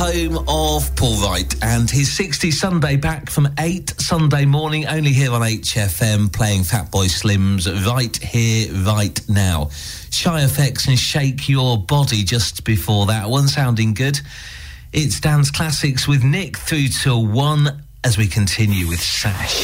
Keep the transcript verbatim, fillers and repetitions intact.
home of Paul Wright and his sixties Sunday back from eight Sunday morning, only here on H F M, playing Fatboy Slim's Right Here, Right Now. Shy F X and Shake Your Body just before that one, sounding good. It's Dance Classics with Nick through till one as we continue with Sash.